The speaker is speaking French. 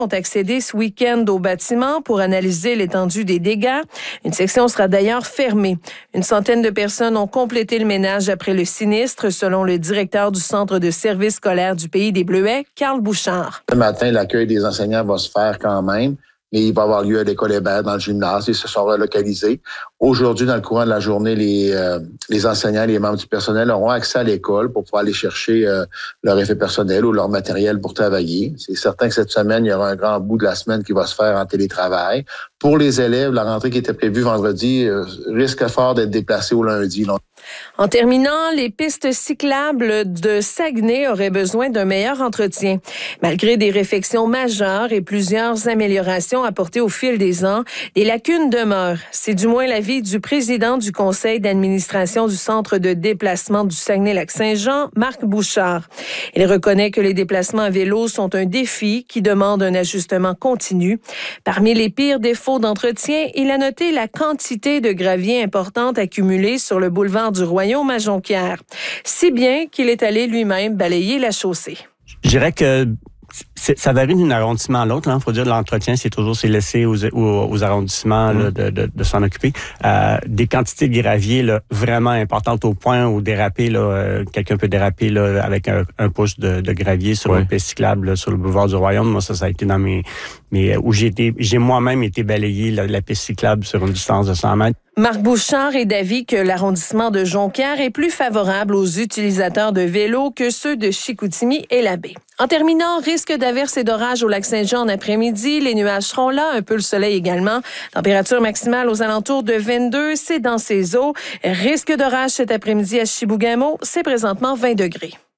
ont accédé ce week-end au bâtiment pour analyser l'étendue des dégâts. Une section sera d'ailleurs fermée. Une centaine de personnes ont complété le ménage après le sinistre, selon le directeur du Centre de services scolaires du Pays des Bleuets, Carl Bouchard. Ce matin, l'accueil des enseignants va se faire quand même, mais il va avoir lieu à l'école Hébert, dans le gymnase. Ils se sont relocalisés. Aujourd'hui, dans le courant de la journée, les enseignants, les membres du personnel auront accès à l'école pour pouvoir aller chercher leur effet personnel ou leur matériel pour travailler. C'est certain que cette semaine, il y aura un grand bout de la semaine qui va se faire en télétravail. Pour les élèves, la rentrée qui était prévue vendredi risque fort d'être déplacée au lundi. En terminant, les pistes cyclables de Saguenay auraient besoin d'un meilleur entretien. Malgré des réfections majeures et plusieurs améliorations apportées au fil des ans, des lacunes demeurent. C'est du moins l'avis du président du conseil d'administration du centre de déplacement du Saguenay-Lac-Saint-Jean, Marc Bouchard. Il reconnaît que les déplacements à vélo sont un défi qui demande un ajustement continu. Parmi les pires défauts d'entretien, il a noté la quantité de gravier importante accumulée sur le boulevard du Royaume à Jonquière, si bien qu'il est allé lui-même balayer la chaussée. Je dirais que ça varie d'un arrondissement à l'autre. Il faut dire que l'entretien, c'est laissé aux arrondissements là, de s'en occuper. Des quantités de gravier là, vraiment importantes au point où déraper, là, quelqu'un peut déraper là, avec un pouce de gravier sur une piste cyclable là, sur le boulevard du Royaume. Moi, ça a été dans mes où j'ai moi-même été balayé la piste cyclable sur une distance de 100 mètres. Marc Bouchard est d'avis que l'arrondissement de Jonquière est plus favorable aux utilisateurs de vélos que ceux de Chicoutimi et la baie. En terminant, risque d'averses et d'orages au Lac-Saint-Jean en après-midi. Les nuages seront là, un peu le soleil également. Température maximale aux alentours de 22, c'est dans ces eaux. Risque d'orage cet après-midi à Chibougamau, c'est présentement 20 degrés.